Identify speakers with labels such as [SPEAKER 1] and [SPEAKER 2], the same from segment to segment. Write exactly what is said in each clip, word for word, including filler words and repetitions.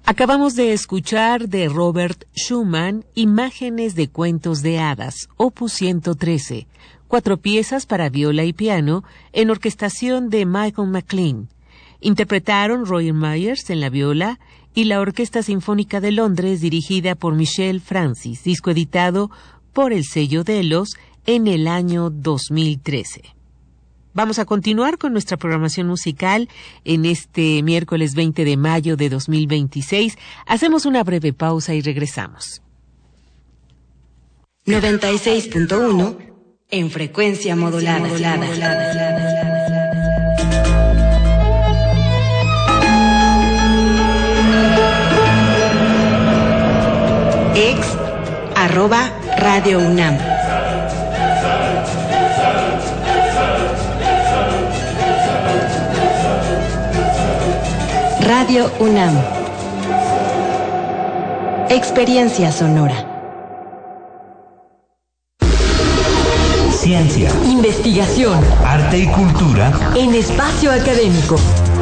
[SPEAKER 1] Acabamos de escuchar de Robert Schumann Imágenes de Cuentos de Hadas, opus ciento trece, cuatro piezas para viola y piano en orquestación de Michael McLean. Interpretaron Roger Myers en la viola y la Orquesta Sinfónica de Londres dirigida por Michelle Francis, disco editado por el sello Delos en el año dos mil trece. Vamos a continuar con nuestra programación musical en este miércoles veinte de mayo de dos mil veintiséis. Hacemos una breve pausa y regresamos.
[SPEAKER 2] noventa y seis punto uno en frecuencia modulada. modulada, modulada. Ex arroba Radio UNAM. Radio UNAM. Experiencia sonora.
[SPEAKER 3] Ciencia,
[SPEAKER 2] investigación,
[SPEAKER 3] arte y cultura
[SPEAKER 2] en espacio académico.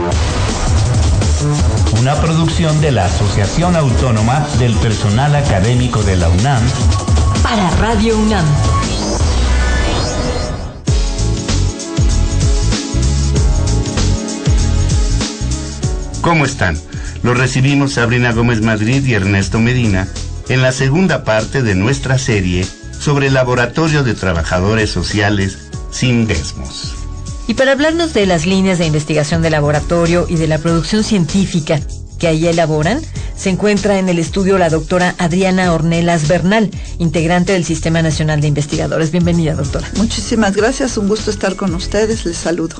[SPEAKER 3] Una producción de la Asociación Autónoma del Personal Académico de la UNAM
[SPEAKER 2] para Radio UNAM.
[SPEAKER 4] ¿Cómo están? Los recibimos Sabrina Gómez Madrid y Ernesto Medina en la segunda parte de nuestra serie sobre el Laboratorio de Trabajadores Sociales Sindesmos.
[SPEAKER 5] Y para hablarnos de las líneas de investigación del laboratorio y de la producción científica que ahí elaboran, se encuentra en el estudio la doctora Adriana Ornelas Bernal, integrante del Sistema Nacional de Investigadores. Bienvenida, doctora.
[SPEAKER 6] Muchísimas gracias, un gusto estar con ustedes, les saludo.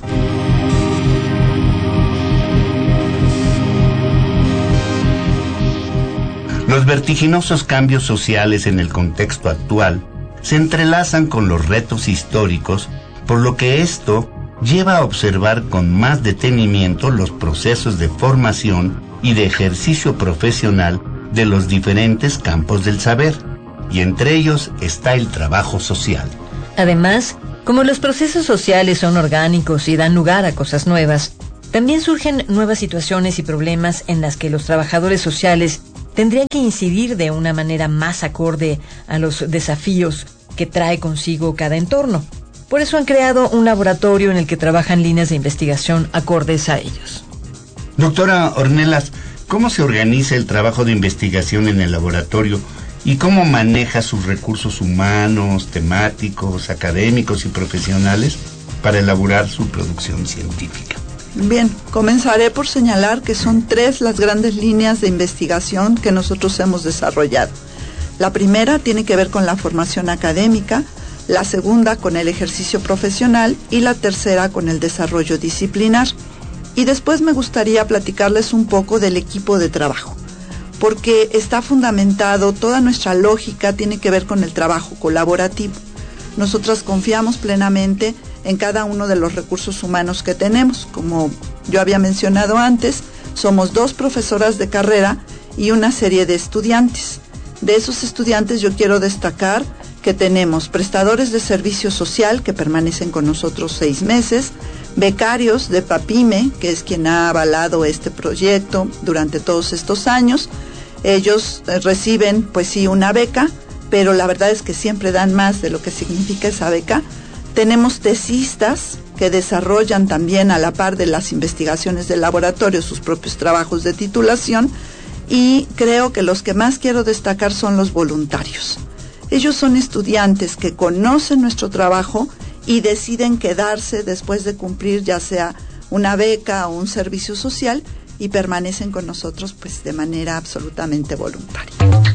[SPEAKER 4] Los vertiginosos cambios sociales en el contexto actual se entrelazan con los retos históricos, por lo que esto lleva a observar con más detenimiento los procesos de formación y de ejercicio profesional de los diferentes campos del saber, y entre ellos está el trabajo social.
[SPEAKER 5] Además, como los procesos sociales son orgánicos y dan lugar a cosas nuevas, también surgen nuevas situaciones y problemas en las que los trabajadores sociales tendrían que incidir de una manera más acorde a los desafíos que trae consigo cada entorno. Por eso han creado un laboratorio en el que trabajan líneas de investigación acordes a ellos.
[SPEAKER 4] Doctora Ornelas, ¿cómo se organiza el trabajo de investigación en el laboratorio y cómo maneja sus recursos humanos, temáticos, académicos y profesionales para elaborar su producción científica?
[SPEAKER 6] Bien, comenzaré por señalar que son tres las grandes líneas de investigación que nosotros hemos desarrollado. La primera tiene que ver con la formación académica, la segunda con el ejercicio profesional y la tercera con el desarrollo disciplinar. Y después me gustaría platicarles un poco del equipo de trabajo, porque está fundamentado, toda nuestra lógica tiene que ver con el trabajo colaborativo. Nosotras confiamos plenamente en cada uno de los recursos humanos que tenemos. Como yo había mencionado antes, somos dos profesoras de carrera y una serie de estudiantes. De esos estudiantes yo quiero destacar que tenemos prestadores de servicio social que permanecen con nosotros seis meses, becarios de PAPIME, que es quien ha avalado este proyecto durante todos estos años. Ellos eh, reciben, pues sí, una beca, pero la verdad es que siempre dan más de lo que significa esa beca. Tenemos tesistas que desarrollan también a la par de las investigaciones del laboratorio sus propios trabajos de titulación, y creo que los que más quiero destacar son los voluntarios. Ellos son estudiantes que conocen nuestro trabajo y deciden quedarse después de cumplir ya sea una beca o un servicio social y permanecen con nosotros pues de manera absolutamente voluntaria.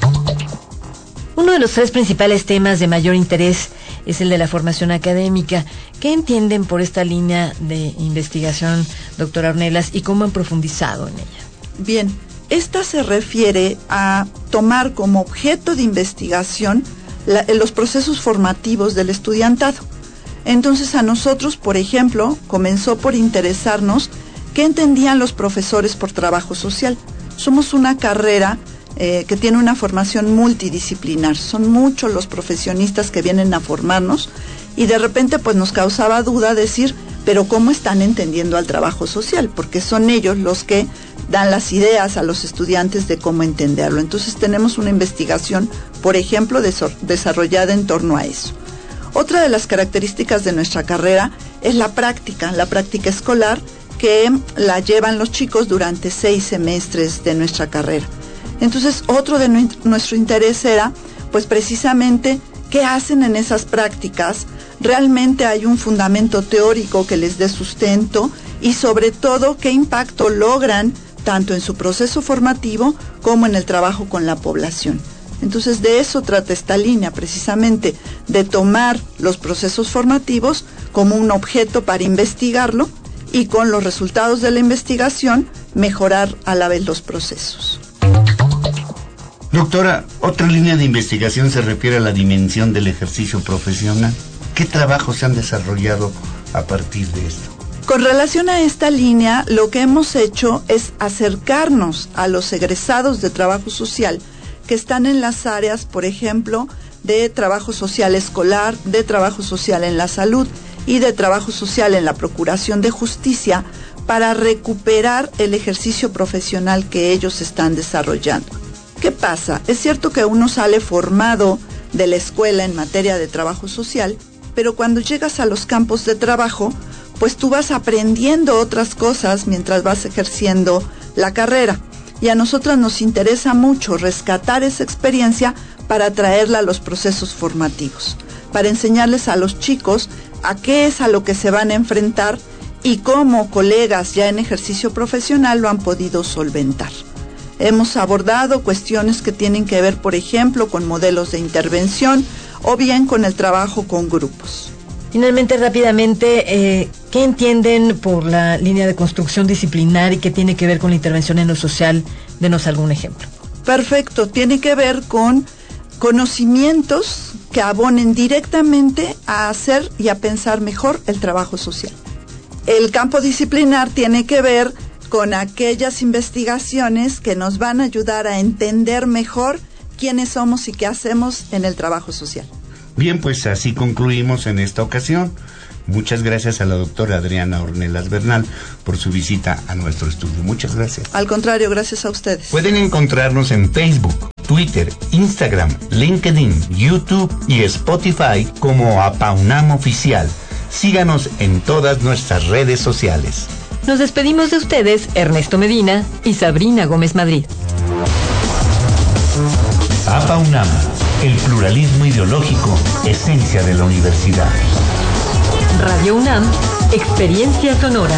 [SPEAKER 5] Uno de los tres principales temas de mayor interés es el de la formación académica. ¿Qué entienden por esta línea de investigación, doctora Ornelas, y cómo han profundizado en ella?
[SPEAKER 6] Bien, esta se refiere a tomar como objeto de investigación la, los procesos formativos del estudiantado. Entonces a nosotros, por ejemplo, comenzó por interesarnos qué entendían los profesores por trabajo social. Somos una carrera Eh, que tiene una formación multidisciplinar. Son muchos los profesionistas que vienen a formarnos y de repente pues nos causaba duda decir, pero ¿cómo están entendiendo al trabajo social? Porque son ellos los que dan las ideas a los estudiantes de cómo entenderlo. Entonces tenemos una investigación, por ejemplo, desarrollada en torno a eso. Otra de las características de nuestra carrera es la práctica, la práctica escolar, que la llevan los chicos durante seis semestres de nuestra carrera. Entonces, otro de nuestro interés era, pues precisamente, ¿qué hacen en esas prácticas? ¿Realmente hay un fundamento teórico que les dé sustento? Y sobre todo, ¿qué impacto logran tanto en su proceso formativo como en el trabajo con la población? Entonces, de eso trata esta línea, precisamente, de tomar los procesos formativos como un objeto para investigarlo y con los resultados de la investigación mejorar a la vez los procesos.
[SPEAKER 4] Doctora, otra línea de investigación se refiere a la dimensión del ejercicio profesional. ¿Qué trabajos se han desarrollado a partir de esto?
[SPEAKER 6] Con relación a esta línea, lo que hemos hecho es acercarnos a los egresados de trabajo social que están en las áreas, por ejemplo, de trabajo social escolar, de trabajo social en la salud y de trabajo social en la procuración de justicia, para recuperar el ejercicio profesional que ellos están desarrollando. ¿Qué pasa? Es cierto que uno sale formado de la escuela en materia de trabajo social, pero cuando llegas a los campos de trabajo, pues tú vas aprendiendo otras cosas mientras vas ejerciendo la carrera. Y a nosotras nos interesa mucho rescatar esa experiencia para traerla a los procesos formativos, para enseñarles a los chicos a qué es a lo que se van a enfrentar y cómo colegas ya en ejercicio profesional lo han podido solventar. Hemos abordado cuestiones que tienen que ver, por ejemplo, con modelos de intervención o bien con el trabajo con grupos.
[SPEAKER 5] Finalmente, rápidamente, eh, ¿qué entienden por la línea de construcción disciplinar y qué tiene que ver con la intervención en lo social? Denos algún ejemplo.
[SPEAKER 6] Perfecto, tiene que ver con conocimientos que abonen directamente a hacer y a pensar mejor el trabajo social. El campo disciplinar tiene que ver con aquellas investigaciones que nos van a ayudar a entender mejor quiénes somos y qué hacemos en el trabajo social.
[SPEAKER 4] Bien, pues así concluimos en esta ocasión. Muchas gracias a la doctora Adriana Ornelas Bernal por su visita a nuestro estudio. Muchas gracias.
[SPEAKER 6] Al contrario, gracias a ustedes.
[SPEAKER 3] Pueden encontrarnos en Facebook, Twitter, Instagram, LinkedIn, YouTube y Spotify como APAUNAM Oficial. Síganos en todas nuestras redes sociales.
[SPEAKER 5] Nos despedimos de ustedes, Ernesto Medina y Sabrina Gómez Madrid.
[SPEAKER 3] APAUNAM, el pluralismo ideológico, esencia de la universidad.
[SPEAKER 5] Radio UNAM, experiencia sonora.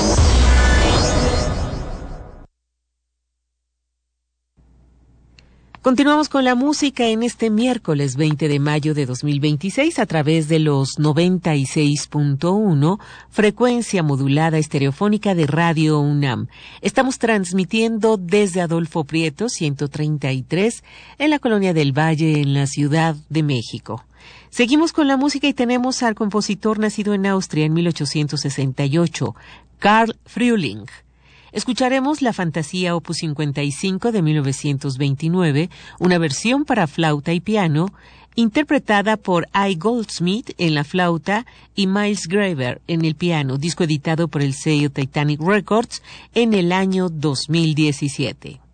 [SPEAKER 1] Continuamos con la música en este miércoles veinte de mayo de dos mil veintiséis a través de los noventa y seis punto uno, frecuencia modulada estereofónica de Radio UNAM. Estamos transmitiendo desde Adolfo Prieto ciento treinta y tres en la Colonia del Valle, en la Ciudad de México. Seguimos con la música y tenemos al compositor nacido en Austria en mil ochocientos sesenta y ocho, Karl Frühling. Escucharemos la Fantasía Opus cincuenta y cinco de mil novecientos veintinueve, una versión para flauta y piano, interpretada por I. Goldsmith en la flauta y Miles Graver en el piano, disco editado por el sello Titanic Records en el año dos mil diecisiete.